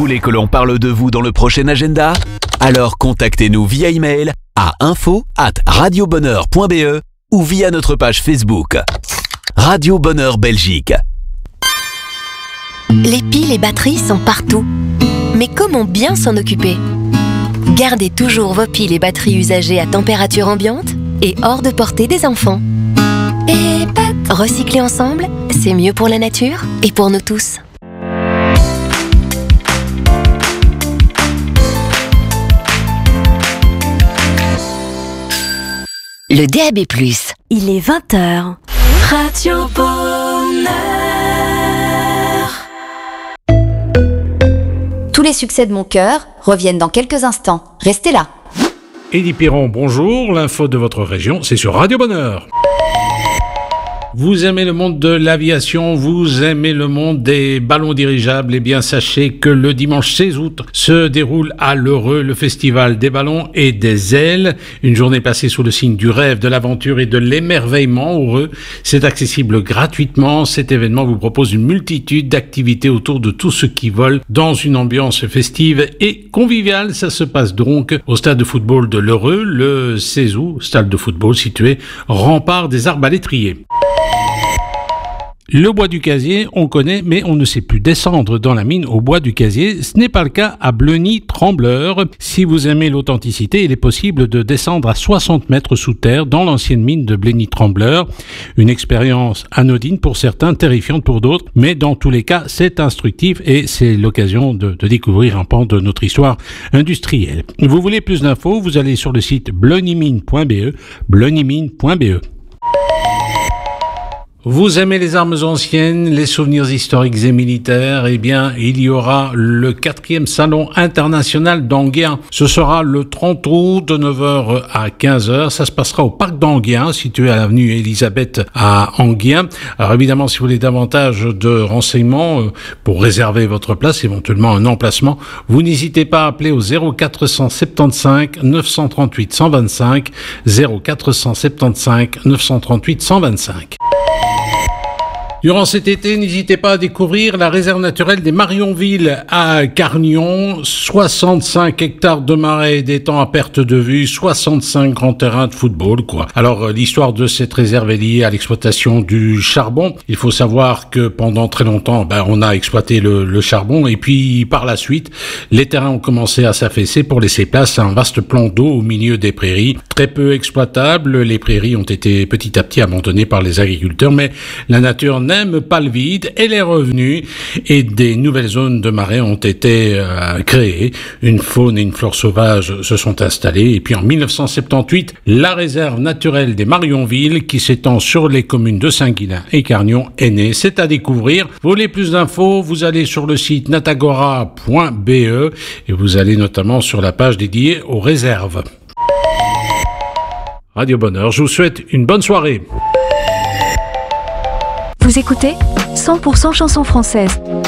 voulez que l'on parle de vous dans le prochain agenda? Alors contactez-nous via email à info@radiobonheur.be ou via notre page Facebook. Radio Bonheur Belgique. Les piles et batteries sont partout. Mais comment bien s'en occuper? Gardez toujours vos piles et batteries usagées à température ambiante et hors de portée des enfants. Et recycler ensemble, c'est mieux pour la nature et pour nous tous. Le DAB+. Il est 20h. Radio Bonheur. Tous les succès de mon cœur reviennent dans quelques instants. Restez là. Élie Piron, bonjour. L'info de votre région, c'est sur Radio Bonheur. Vous aimez le monde de l'aviation, vous aimez le monde des ballons dirigeables, eh bien sachez que le dimanche 16 août se déroule à l'Heureux le festival des ballons et des ailes. Une journée passée sous le signe du rêve, de l'aventure et de l'émerveillement heureux. C'est accessible gratuitement. Cet événement vous propose une multitude d'activités autour de tout ce qui vole dans une ambiance festive et conviviale. Ça se passe donc au stade de football de l'Heureux le 16 août, stade de football situé rempart des Arbalétriers. Le bois du Casier, on connaît, mais on ne sait plus descendre dans la mine au bois du Casier. Ce n'est pas le cas à Bleuny-Trembleur. Si vous aimez l'authenticité, il est possible de descendre à 60 mètres sous terre dans l'ancienne mine de Bleuny-Trembleur. Une expérience anodine pour certains, terrifiante pour d'autres, mais dans tous les cas, c'est instructif et c'est l'occasion de découvrir un pan de notre histoire industrielle. Vous voulez plus d'infos, vous allez sur le site bleunymine.be, bleunymine.be. Vous aimez les armes anciennes, les souvenirs historiques et militaires? Eh bien, il y aura le 4e Salon international d'Enghien. Ce sera le 30 août de 9h à 15h. Ça se passera au parc d'Enghien, situé à l'avenue Elisabeth à Enghien. Alors évidemment, si vous voulez davantage de renseignements pour réserver votre place, éventuellement un emplacement, vous n'hésitez pas à appeler au 0475 938 125, 0475 938 125. Durant cet été, n'hésitez pas à découvrir la réserve naturelle des Marionvilles à Carnion. 65 hectares de marais et d'étangs à perte de vue, 65 grands terrains de football, quoi. Alors, l'histoire de cette réserve est liée à l'exploitation du charbon. Il faut savoir que pendant très longtemps, on a exploité le charbon et puis par la suite, les terrains ont commencé à s'affaisser pour laisser place à un vaste plan d'eau au milieu des prairies. Très peu exploitables, les prairies ont été petit à petit abandonnées par les agriculteurs, mais la nature n'aime pas le vide, elle est revenue et des nouvelles zones de marais ont été créées. Une faune et une flore sauvage se sont installées et puis en 1978, la réserve naturelle des Marionvilles qui s'étend sur les communes de Saint-Guilain et Carnion est née. C'est à découvrir. Vous voulez plus d'infos, vous allez sur le site natagora.be et vous allez notamment sur la page dédiée aux réserves. Radio Bonheur, je vous souhaite une bonne soirée. Vous écoutez 100% chansons françaises.